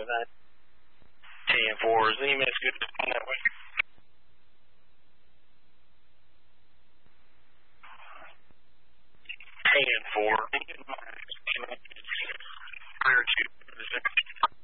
that. 10-4. Is any miss good on that way?